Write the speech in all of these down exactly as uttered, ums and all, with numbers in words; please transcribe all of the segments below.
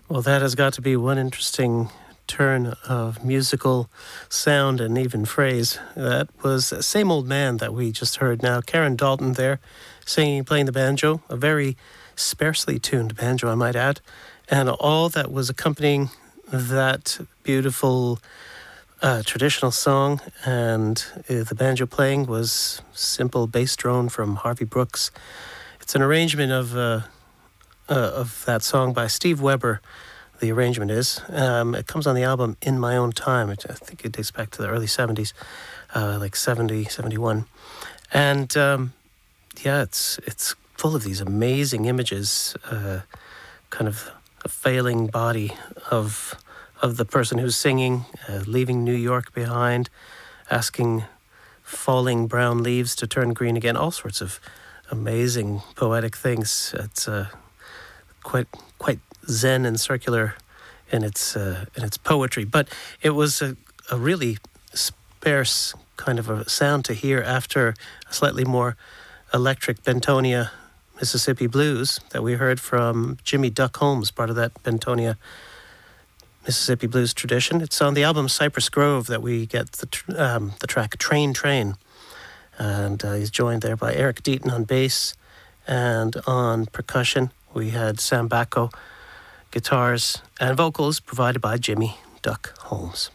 Well, that has got to be one interesting turn of musical sound and even phrase. That was Same Old Man that we just heard now. Karen Dalton there singing, playing the banjo, a very sparsely tuned banjo, I might add. And all that was accompanying that beautiful uh, traditional song and uh, the banjo playing was Simple Bass Drone from Harvey Brooks. It's an arrangement of uh, uh, of that song by Steve Weber. The arrangement is. Um, it comes on the album In My Own Time. Which I think it dates back to the early seventies, uh, like seventy, seventy-one. And um, yeah, it's it's full of these amazing images, uh, kind of a failing body of of the person who's singing, uh, leaving New York behind, asking falling brown leaves to turn green again, all sorts of amazing poetic things. It's uh, quite quite zen and circular in its uh, in its poetry, but it was a, a really sparse kind of a sound to hear after a slightly more electric Bentonia Mississippi blues that we heard from Jimmy Duck Holmes, part of that Bentonia Mississippi blues tradition. It's on the album Cypress Grove that we get the tr- um, the track Train Train, and uh, he's joined there by Eric Deaton on bass, and on percussion we had Sam Bacco, guitars and vocals provided by Jimmy Duck Holmes.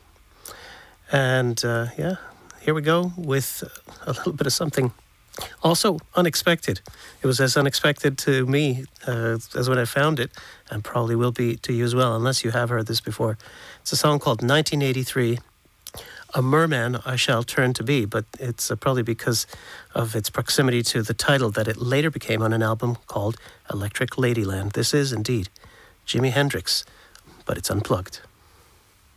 And uh, yeah, here we go with a little bit of something also unexpected. It was as unexpected to me uh, as when I found it, and probably will be to you as well, unless you have heard this before. It's a song called nineteen eighty-three, A Merman I Shall Turn to Be, but it's uh, probably because of its proximity to the title that it later became on an album called Electric Ladyland. This is indeed Jimi Hendrix, but it's unplugged.